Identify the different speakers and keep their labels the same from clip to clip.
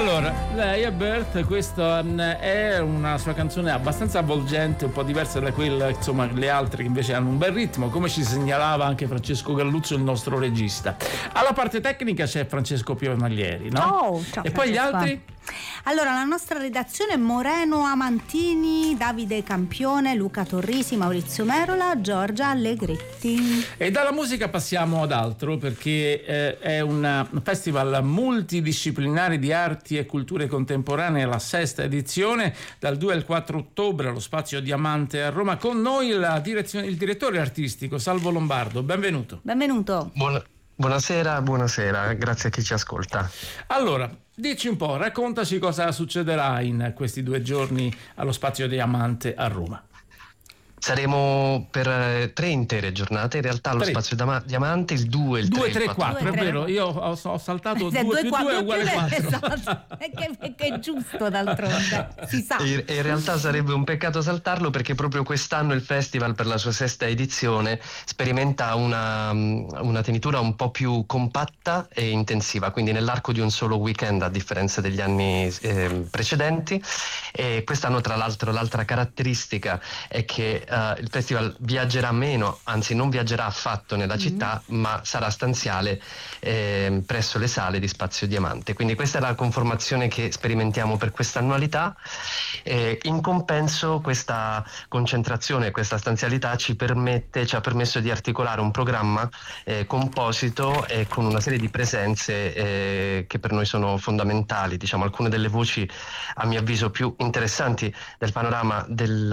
Speaker 1: Allora, lei è Bert, questa è una sua canzone abbastanza avvolgente, un po' diversa da quella, insomma, le altre che invece hanno un bel ritmo, come ci segnalava anche Francesco Galluzzo, il nostro regista. Alla parte tecnica c'è Francesco Piovemaglieri, no?
Speaker 2: Ciao, ciao.
Speaker 1: E poi gli altri?
Speaker 2: Allora, la nostra redazione è Moreno Amantini, Davide Campione, Luca Torrisi, Maurizio Merola, Giorgia Allegretti.
Speaker 1: E dalla musica passiamo ad altro, perché è un festival multidisciplinare di arti e culture contemporanee, la 6ª edizione, dal 2 al 4 ottobre allo Spazio Diamante a Roma. Con noi il direttore artistico Salvo Lombardo. Benvenuto.
Speaker 2: Benvenuto.
Speaker 3: Buonasera, grazie a chi ci ascolta.
Speaker 1: Allora, dici un po', raccontaci cosa succederà in questi 2 giorni allo Spazio Diamante a Roma.
Speaker 3: Saremo per 3 intere giornate, in realtà allo Spazio Diamante il 2, il 3,
Speaker 1: 2, 3, 4, è vero, io ho saltato 2 più 2 è uguale 4.
Speaker 2: Esatto, che è giusto d'altronde, si sa.
Speaker 3: In realtà sarebbe un peccato saltarlo, perché proprio quest'anno il festival, per la sua 6ª edizione, sperimenta una tenitura un po' più compatta e intensiva, quindi nell'arco di un solo weekend, a differenza degli anni precedenti. E quest'anno, tra l'altro, l'altra caratteristica è che il festival viaggerà meno, anzi non viaggerà affatto nella città, ma sarà stanziale presso le sale di Spazio Diamante. Quindi questa è la conformazione che sperimentiamo per questa annualità. In compenso, questa concentrazione, questa stanzialità ci ha permesso di articolare un programma composito e con una serie di presenze che per noi sono fondamentali. Diciamo, alcune delle voci, a mio avviso, più interessanti del panorama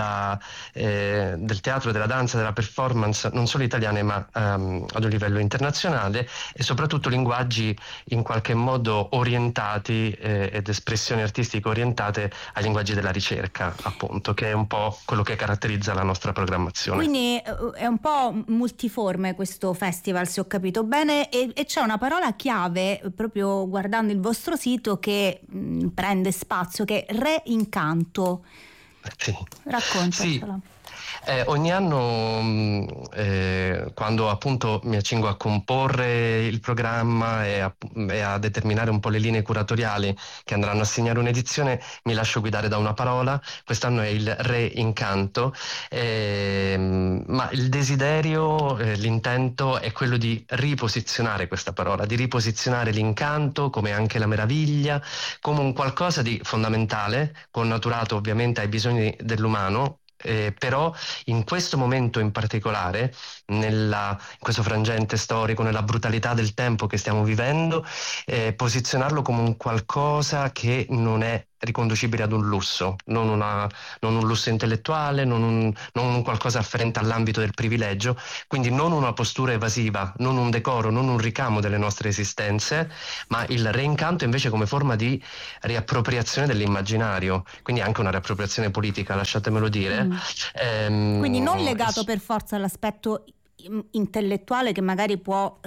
Speaker 3: del teatro, della danza, della performance, non solo italiane ma ad un livello internazionale, e soprattutto linguaggi in qualche modo orientati ed espressioni artistiche orientate ai linguaggi della ricerca, appunto, che è un po' quello che caratterizza la nostra programmazione.
Speaker 2: Quindi è un po' multiforme questo festival, se ho capito bene, e c'è una parola chiave, proprio guardando il vostro sito, che prende spazio, che è reincanto.
Speaker 3: Sì.
Speaker 2: Raccontacela.
Speaker 3: Sì. Ogni anno, quando appunto mi accingo a comporre il programma e a determinare un po' le linee curatoriali che andranno a segnare un'edizione, mi lascio guidare da una parola. Quest'anno è il reincanto, ma il desiderio, l'intento è quello di riposizionare questa parola, di riposizionare l'incanto, come anche la meraviglia, come un qualcosa di fondamentale, connaturato ovviamente ai bisogni dell'umano. Però in questo momento in particolare, in questo frangente storico, nella brutalità del tempo che stiamo vivendo, posizionarlo come un qualcosa che non è riconducibile ad un lusso, non un lusso intellettuale, non un qualcosa afferente all'ambito del privilegio, quindi non una postura evasiva, non un decoro, non un ricamo delle nostre esistenze, ma il reincanto invece come forma di riappropriazione dell'immaginario, quindi anche una riappropriazione politica, lasciatemelo dire.
Speaker 2: Quindi non legato per forza all'aspetto intellettuale, che magari può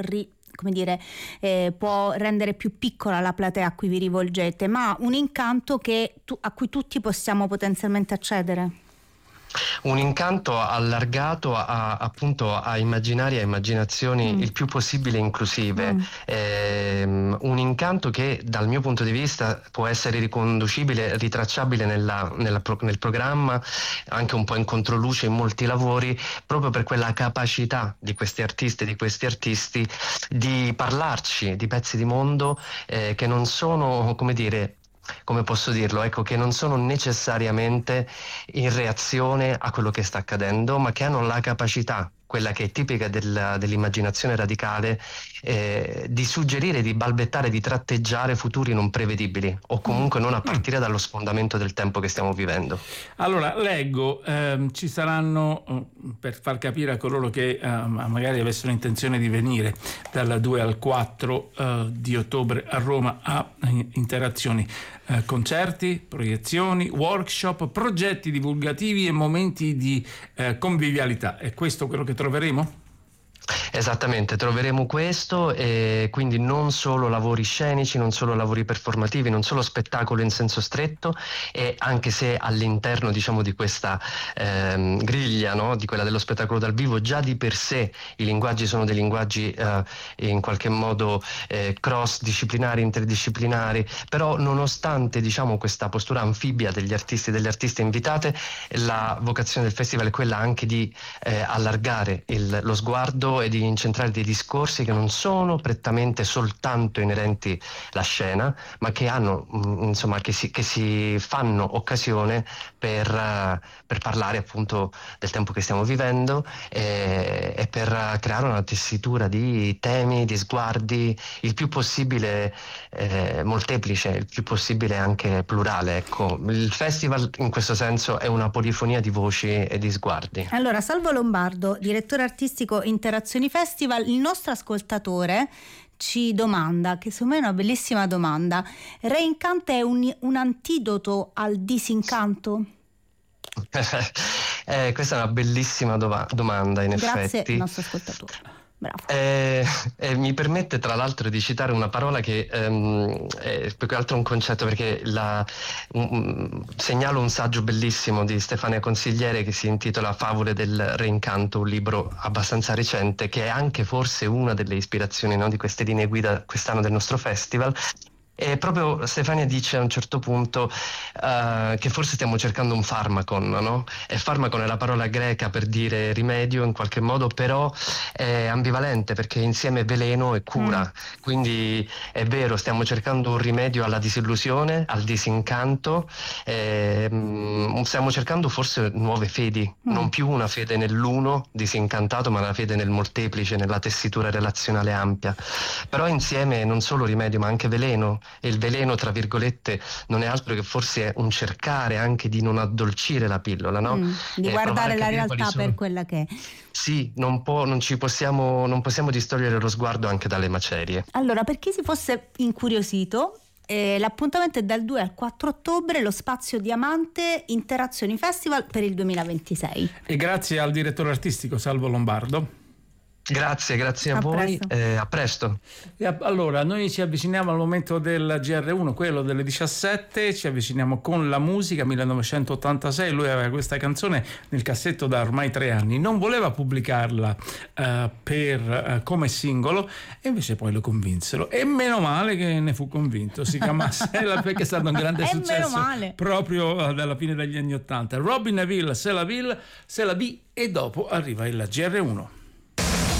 Speaker 2: può rendere più piccola la platea a cui vi rivolgete, ma un incanto a cui tutti possiamo potenzialmente accedere.
Speaker 3: Un incanto allargato appunto a immaginari e immaginazioni il più possibile inclusive. Un incanto che dal mio punto di vista può essere riconducibile, ritracciabile nel programma, anche un po' in controluce in molti lavori, proprio per quella capacità di questi artisti e di questi artisti di parlarci di pezzi di mondo che non sono, come posso dirlo, che non sono necessariamente in reazione a quello che sta accadendo, ma che hanno la capacità, quella che è tipica dell'immaginazione radicale, di suggerire, di balbettare, di tratteggiare futuri non prevedibili, o comunque non a partire dallo sfondamento del tempo che stiamo vivendo.
Speaker 1: Allora, leggo, ci saranno, per far capire a coloro che magari avessero intenzione di venire dal 2 al 4 di ottobre a Roma, a interazioni, concerti, proiezioni, workshop, progetti divulgativi e momenti di convivialità. È questo quello che troveremo?
Speaker 3: Esattamente, troveremo questo, e quindi non solo lavori scenici, non solo lavori performativi, non solo spettacolo in senso stretto, e anche se all'interno, diciamo, di questa griglia, no, di quella dello spettacolo dal vivo, già di per sé i linguaggi sono dei linguaggi in qualche modo cross disciplinari, interdisciplinari, però nonostante, diciamo, questa postura anfibia degli artisti e delle artiste invitate, la vocazione del festival è quella anche di allargare lo sguardo e di incentrare dei discorsi che non sono prettamente soltanto inerenti alla scena, ma che hanno, insomma, che si fanno occasione per parlare appunto del tempo che stiamo vivendo, e per creare una tessitura di temi, di sguardi il più possibile molteplice, il più possibile anche plurale. Ecco, il festival in questo senso è una polifonia di voci e di sguardi.
Speaker 2: Allora, Salvo Lombardo, direttore artistico Interazioni Festival, il nostro ascoltatore ci domanda, che secondo me è una bellissima domanda: Reincanto è un antidoto al disincanto?
Speaker 3: Questa è una bellissima domanda, in effetti.
Speaker 2: Grazie, nostro ascoltatore. Bravo.
Speaker 3: Mi permette tra l'altro di citare una parola che è più che altro un concetto, perché segnalo un saggio bellissimo di Stefania Consigliere che si intitola Favole del Reincanto, un libro abbastanza recente che è anche forse una delle ispirazioni, no, di queste linee guida quest'anno del nostro festival. E proprio Stefania dice a un certo punto che forse stiamo cercando un farmacon, no? E farmacon è la parola greca per dire rimedio in qualche modo, però è ambivalente perché insieme veleno e cura. Quindi è vero, stiamo cercando un rimedio alla disillusione, al disincanto, stiamo cercando forse nuove fedi, non più una fede nell'uno disincantato, ma una fede nel molteplice, nella tessitura relazionale ampia. Però insieme non solo rimedio ma anche veleno. E il veleno, tra virgolette, non è altro che forse un cercare anche di non addolcire la pillola, no?
Speaker 2: Di guardare la realtà per quella che è.
Speaker 3: Sì, non possiamo distogliere lo sguardo anche dalle macerie.
Speaker 2: Allora, per chi si fosse incuriosito, l'appuntamento è dal 2 al 4 ottobre, lo Spazio Diamante Interazioni Festival per il 2026.
Speaker 1: E grazie al direttore artistico Salvo Lombardo.
Speaker 3: Grazie a voi, a presto.
Speaker 1: E allora, noi ci avviciniamo al momento del GR1, quello delle 17, ci avviciniamo con la musica. 1986, lui aveva questa canzone nel cassetto da ormai 3 anni, non voleva pubblicarla come singolo, e invece poi lo convinsero, e meno male che ne fu convinto. Si chiama Sela, perché è stato un grande successo proprio dalla fine degli anni 80. Robin Neville, C'est la vie, e dopo arriva il GR1.